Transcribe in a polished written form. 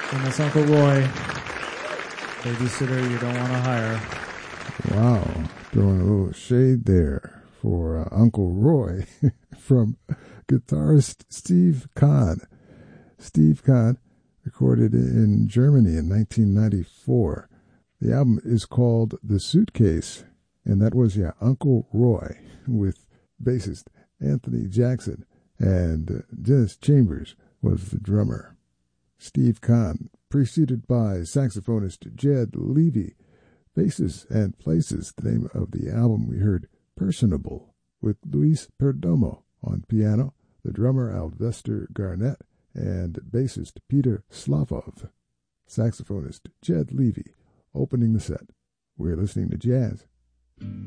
And that's Uncle Roy, babysitter you don't want to hire. Wow, throwing a little shade there for Uncle Roy from guitarist Steve Kahn. Steve Kahn recorded in Germany in 1994. The album is called The Suitcase, and that was, Uncle Roy with bassist Anthony Jackson, and Dennis Chambers was the drummer. Steve Kahn, preceded by saxophonist Jed Levy. Faces and Places, the name of the album. We heard Personable with Luis Perdomo on piano, the drummer Alvester Garnett, and bassist Peter Slavov. Saxophonist Jed Levy opening the set. We're listening to jazz.